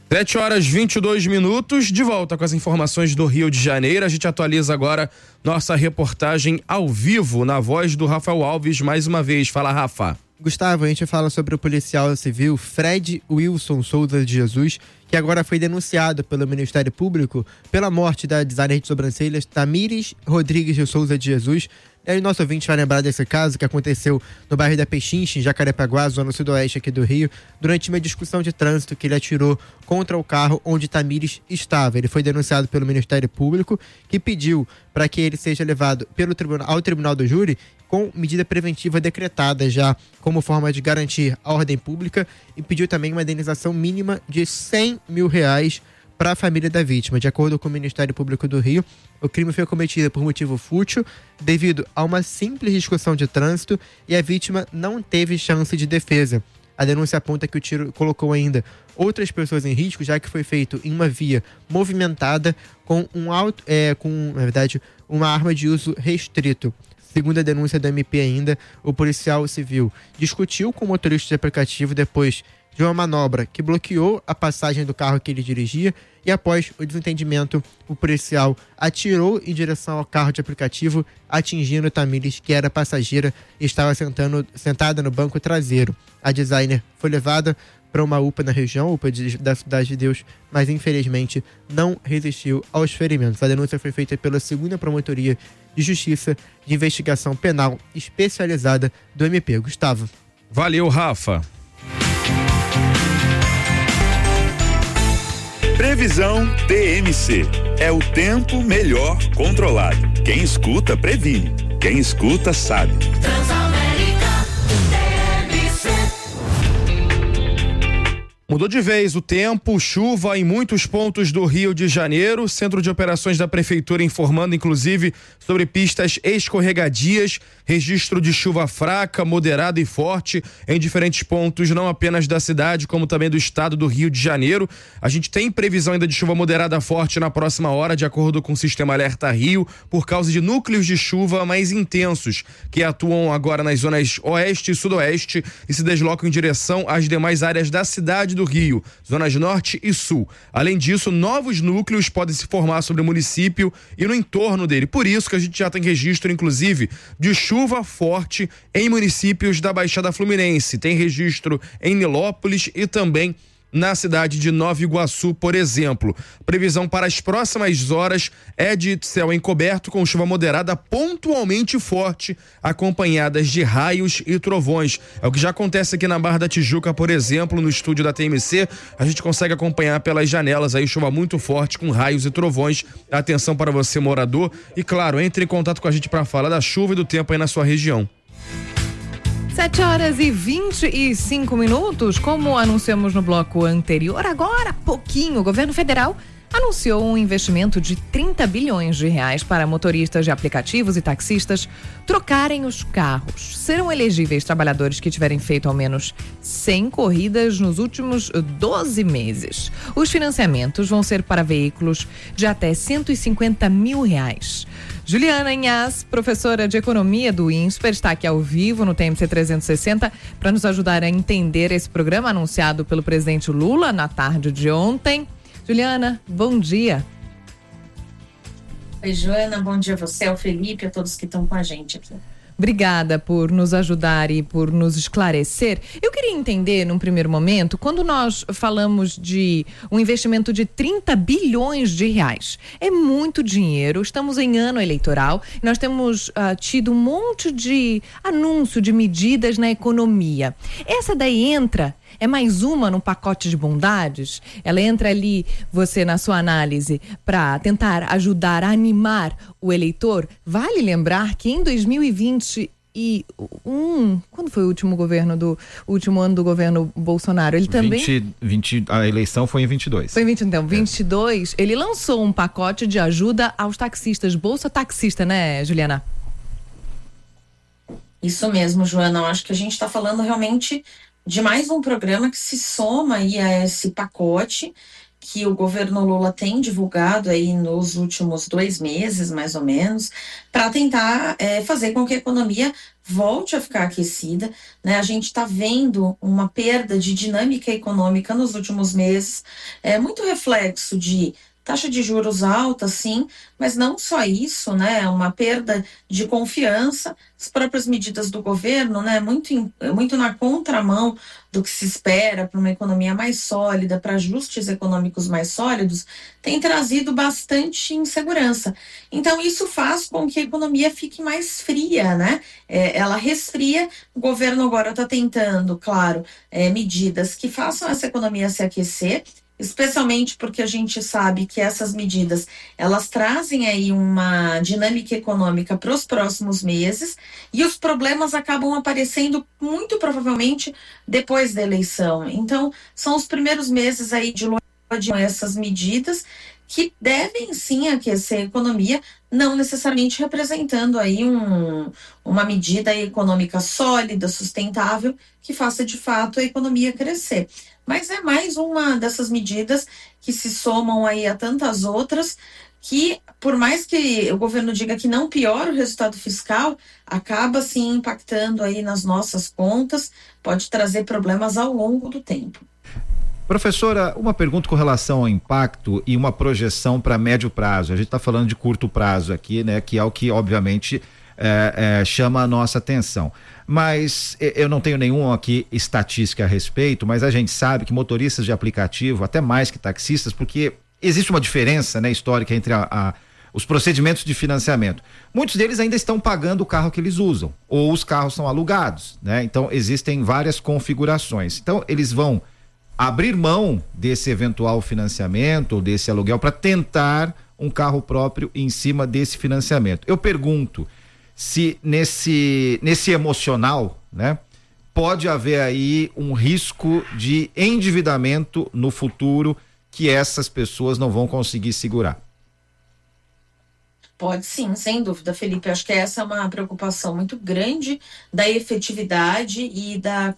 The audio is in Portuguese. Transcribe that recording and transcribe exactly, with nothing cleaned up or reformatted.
sete horas e vinte e dois minutos, de volta com as informações do Rio de Janeiro. A gente atualiza agora nossa reportagem ao vivo, na voz do Rafael Alves, mais uma vez. Fala, Rafa. Gustavo, a gente fala sobre o policial civil Fred Wilson Souza de Jesus, que agora foi denunciado pelo Ministério Público pela morte da designer de sobrancelhas Tamires Rodrigues de Souza de Jesus. E aí o nosso ouvinte vai lembrar desse caso que aconteceu no bairro da Pechincha, em Jacarepaguá, zona sudoeste aqui do Rio, durante uma discussão de trânsito que ele atirou contra o carro onde Tamires estava. Ele foi denunciado pelo Ministério Público, que pediu para que ele seja levado pelo tribunal, ao Tribunal do Júri com medida preventiva decretada já como forma de garantir a ordem pública, e pediu também uma indenização mínima de cem mil reais para a família da vítima. De acordo com o Ministério Público do Rio, o crime foi cometido por motivo fútil, devido a uma simples discussão de trânsito, e a vítima não teve chance de defesa. A denúncia aponta que o tiro colocou ainda outras pessoas em risco, já que foi feito em uma via movimentada com um auto, é, com, na verdade, uma arma de uso restrito. Segundo a denúncia do M P ainda, o policial civil discutiu com o motorista de aplicativo depois de uma manobra que bloqueou a passagem do carro que ele dirigia, e após o desentendimento, o policial atirou em direção ao carro de aplicativo, atingindo Tamires, que era passageira e estava sentando, sentada no banco traseiro. A designer foi levada para uma U P A na região, U P A de, da Cidade de Deus, mas infelizmente não resistiu aos ferimentos. A denúncia foi feita pela segunda Promotoria de Justiça de Investigação Penal Especializada do M P. Gustavo. Valeu, Rafa. Previsão T M C. É o tempo melhor controlado. Quem escuta, previne. Quem escuta, sabe. Mudou de vez o tempo, chuva em muitos pontos do Rio de Janeiro. Centro de Operações da Prefeitura informando, inclusive, sobre pistas escorregadias, registro de chuva fraca, moderada e forte em diferentes pontos, não apenas da cidade, como também do estado do Rio de Janeiro. A gente tem previsão ainda de chuva moderada forte na próxima hora, de acordo com o Sistema Alerta Rio, por causa de núcleos de chuva mais intensos, que atuam agora nas zonas oeste e sudoeste e se deslocam em direção às demais áreas da cidade do Rio, zonas norte e sul. Além disso, novos núcleos podem se formar sobre o município e no entorno dele. Por isso que a gente já tem registro, inclusive, de chuva forte em municípios da Baixada Fluminense. Tem registro em Nilópolis e também na cidade de Nova Iguaçu, por exemplo. Previsão para as próximas horas é de céu encoberto com chuva moderada pontualmente forte, acompanhadas de raios e trovões. É o que já acontece aqui na Barra da Tijuca, por exemplo, no estúdio da T M C. A gente consegue acompanhar pelas janelas aí chuva muito forte com raios e trovões. Atenção para você, morador. E claro, entre em contato com a gente para falar da chuva e do tempo aí na sua região. sete horas e vinte e cinco minutos, como anunciamos no bloco anterior, agora há pouquinho, o governo federal anunciou um investimento de trinta bilhões de reais para motoristas de aplicativos e taxistas trocarem os carros. Serão elegíveis trabalhadores que tiverem feito ao menos cem corridas nos últimos doze meses. Os financiamentos vão ser para veículos de até cento e cinquenta mil reais. Juliana Inhas, professora de Economia do INSPER, está aqui ao vivo no T M C trezentos e sessenta para nos ajudar a entender esse programa anunciado pelo presidente Lula na tarde de ontem. Juliana, bom dia. Oi, Joana, bom dia a você, ao Felipe, a todos que estão com a gente aqui. Obrigada por nos ajudar e por nos esclarecer. Eu queria entender, num primeiro momento, quando nós falamos de um investimento de trinta bilhões de reais. É muito dinheiro, estamos em ano eleitoral, nós temos uh, tido um monte de anúncio de medidas na economia. Essa daí entra... É mais uma no pacote de bondades? Ela entra ali, você na sua análise, para tentar ajudar a animar o eleitor? Vale lembrar que em dois mil e vinte e um, quando foi o último governo do o último ano do governo Bolsonaro? Ele também vinte, vinte, a eleição foi em vinte e dois. Foi em vinte, então, vinte e dois, é. Ele lançou um pacote de ajuda aos taxistas, Bolsa Taxista, né, Juliana? Isso mesmo, Joana. Eu acho que a gente está falando realmente de mais um programa que se soma aí a esse pacote, que o governo Lula tem divulgado aí nos últimos dois meses, mais ou menos, para tentar é, fazer com que a economia volte a ficar aquecida, né? A gente está vendo uma perda de dinâmica econômica nos últimos meses, é muito reflexo de taxa de juros alta, sim, mas não só isso, né? Uma perda de confiança, as próprias medidas do governo, né? Muito, em, muito na contramão do que se espera para uma economia mais sólida, para ajustes econômicos mais sólidos, tem trazido bastante insegurança. Então, isso faz com que a economia fique mais fria, né? É, ela resfria, o governo agora está tentando, claro, é, medidas que façam essa economia se aquecer, especialmente porque a gente sabe que essas medidas, elas trazem aí uma dinâmica econômica para os próximos meses e os problemas acabam aparecendo muito provavelmente depois da eleição. Então, são os primeiros meses aí de lua de essas medidas que devem sim aquecer a economia, não necessariamente representando aí um, uma medida econômica sólida, sustentável, que faça de fato a economia crescer. Mas é mais uma dessas medidas que se somam aí a tantas outras que, por mais que o governo diga que não piora o resultado fiscal, acaba sim impactando aí nas nossas contas, pode trazer problemas ao longo do tempo. Professora, uma pergunta com relação ao impacto e uma projeção para médio prazo. A gente está falando de curto prazo aqui, né? Que é o que, obviamente, é, é, chama a nossa atenção. Mas eu não tenho nenhuma aqui estatística a respeito, mas a gente sabe que motoristas de aplicativo, até mais que taxistas, porque existe uma diferença, né, histórica entre a, a, os procedimentos de financiamento. Muitos deles ainda estão pagando o carro que eles usam, ou os carros são alugados, né? Então existem várias configurações. Então eles vão abrir mão desse eventual financiamento ou desse aluguel para tentar um carro próprio em cima desse financiamento. Eu pergunto se nesse, nesse emocional, né, pode haver aí um risco de endividamento no futuro que essas pessoas não vão conseguir segurar. Pode sim, sem dúvida, Felipe. Acho que essa é uma preocupação muito grande da efetividade e da